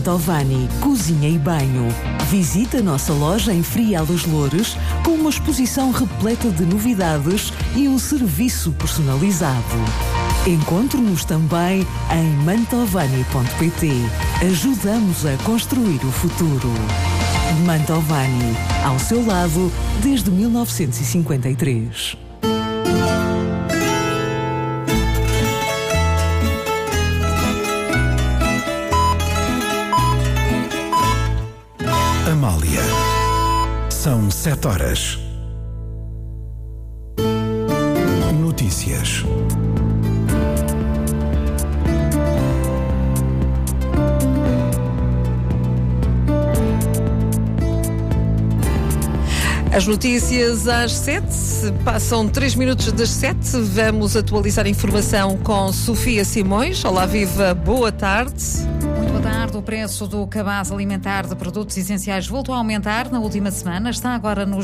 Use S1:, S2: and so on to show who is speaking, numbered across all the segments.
S1: Mantovani, cozinha e banho. Visita a nossa loja em Frial dos Loures com uma exposição repleta de novidades e um serviço personalizado. Encontre-nos também em mantovani.pt. Ajudamos a construir o futuro. Mantovani, ao seu lado desde 1953.
S2: Amália. São 7 horas. Notícias.
S3: As notícias às 7, passam 3 minutos das 7, vamos atualizar a informação com Sofia Simões. Olá, viva, boa tarde.
S4: Muito boa tarde. O preço do cabaz alimentar de produtos essenciais voltou a aumentar na última semana. Está agora nos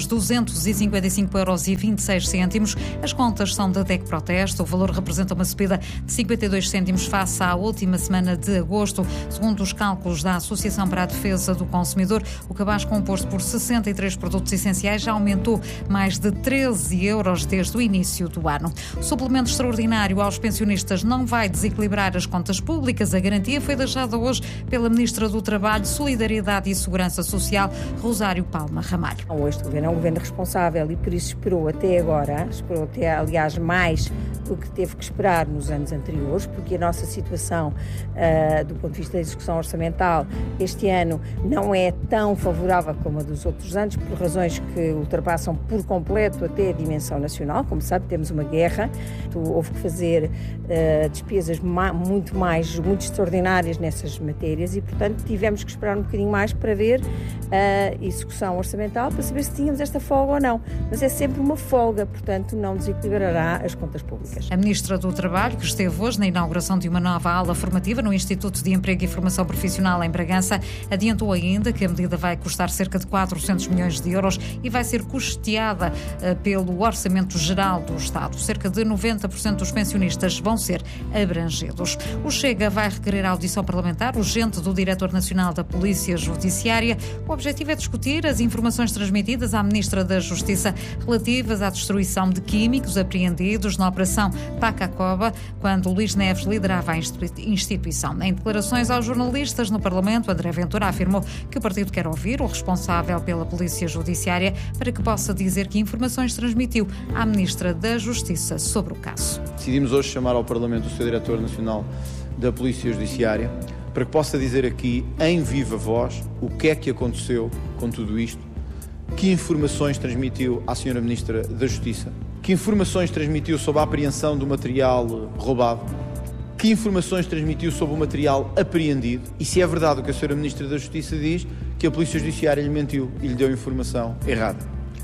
S4: 255,26 €. As contas são da DEC Proteste. O valor representa uma subida de 52 cêntimos face à última semana de agosto. Segundo os cálculos da Associação para a Defesa do Consumidor, o cabaz composto por 63 produtos essenciais já aumentou mais de 13 € desde o início do ano. O suplemento extraordinário aos pensionistas não vai desequilibrar as contas públicas. A garantia foi deixada hoje pela Ministra do Trabalho, Solidariedade e Segurança Social, Rosário Palma Ramalho.
S5: Este governo é um governo responsável e por isso esperou até agora, aliás mais do que teve que esperar nos anos anteriores, porque a nossa situação do ponto de vista da execução orçamental este ano não é tão favorável como a dos outros anos, por razões que ultrapassam por completo até a dimensão nacional. Como sabe, temos uma guerra, houve que fazer despesas muito extraordinárias nessas matérias e, portanto, tivemos que esperar um bocadinho mais para ver a execução orçamental, para saber se tínhamos esta folga ou não. Mas é sempre uma folga, portanto, não desequilibrará as contas públicas.
S4: A Ministra do Trabalho, que esteve hoje na inauguração de uma nova aula formativa no Instituto de Emprego e Formação Profissional em Bragança, adiantou ainda que a medida vai custar cerca de 400 milhões de euros e vai ser custeada pelo Orçamento Geral do Estado. Cerca de 90% dos pensionistas vão ser abrangidos. O Chega vai requerer a audição parlamentar urgente do Diretor Nacional da Polícia Judiciária. O objetivo é discutir as informações transmitidas à Ministra da Justiça relativas à destruição de químicos apreendidos na Operação Pacacoba, quando Luís Neves liderava a instituição. Em declarações aos jornalistas no Parlamento, André Ventura afirmou que o partido quer ouvir o responsável pela Polícia Judiciária para que possa dizer que informações transmitiu à Ministra da Justiça sobre o caso.
S6: Decidimos hoje chamar ao Parlamento o Sr. Diretor Nacional da Polícia Judiciária para que possa dizer aqui, em viva voz, o que é que aconteceu com tudo isto, que informações transmitiu à Sra. Ministra da Justiça, que informações transmitiu sobre a apreensão do material roubado, que informações transmitiu sobre o material apreendido e se é verdade o que a Sra. Ministra da Justiça diz, que a Polícia Judiciária lhe mentiu e lhe deu informação errada.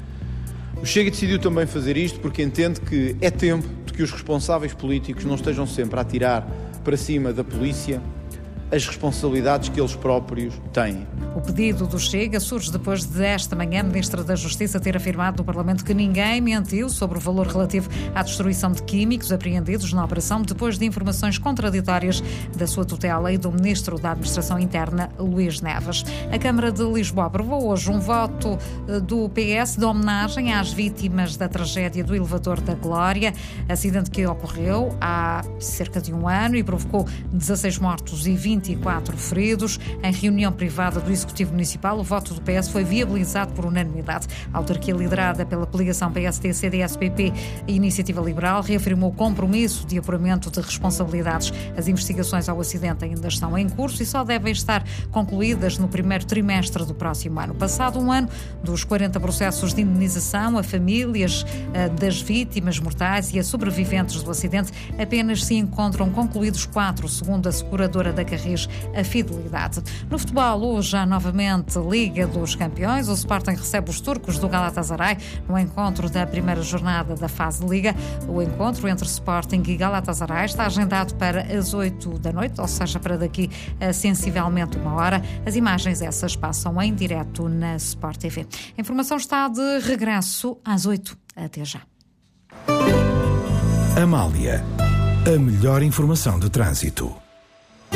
S6: O Chega decidiu também fazer isto porque entende que é tempo de que os responsáveis políticos não estejam sempre a atirar para cima da polícia as responsabilidades que eles próprios têm.
S4: O pedido do Chega surge depois desta manhã a Ministra da Justiça ter afirmado no Parlamento que ninguém mentiu sobre o valor relativo à destruição de químicos apreendidos na operação, depois de informações contraditórias da sua tutela e do Ministro da Administração Interna, Luís Neves. A Câmara de Lisboa aprovou hoje um voto do PS de homenagem às vítimas da tragédia do elevador da Glória, acidente que ocorreu há cerca de um ano e provocou 16 mortos e 24 feridos. Em reunião privada do Executivo Municipal, o voto do PS foi viabilizado por unanimidade. A autarquia liderada pela coligação PSD, CDS, PP e Iniciativa Liberal reafirmou o compromisso de apuramento de responsabilidades. As investigações ao acidente ainda estão em curso e só devem estar concluídas no primeiro trimestre do próximo ano. Passado um ano dos 40 processos de indemnização a famílias das vítimas mortais e a sobreviventes do acidente, apenas se encontram concluídos 4, segundo a seguradora da Carris, a Fidelidade. No futebol, hoje há novamente Liga dos Campeões. O Sporting recebe os turcos do Galatasaray no encontro da primeira jornada da fase de Liga. O encontro entre Sporting e Galatasaray está agendado para as 8 da noite, ou seja, para daqui a sensivelmente uma hora. As imagens essas passam em direto na Sport TV. A informação está de regresso às 8. Até já.
S2: Amália, a melhor informação de trânsito.